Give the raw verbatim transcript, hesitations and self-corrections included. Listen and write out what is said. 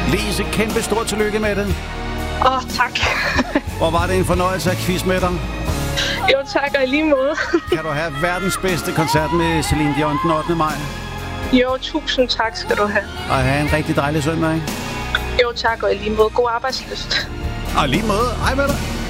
Lise, kæmpe stort tillykke med det. Åh, oh, tak. Hvor var det en fornøjelse at quiz med dig. Jo, tak, og i lige måde. Kan du have verdens bedste koncert med Celine Dion den ottende maj? Jo, tusind tak skal du have. Og have en rigtig dejlig søndag. Jo, tak, og i lige måde. God arbejdslyst. Og lige måde. Hej med dig.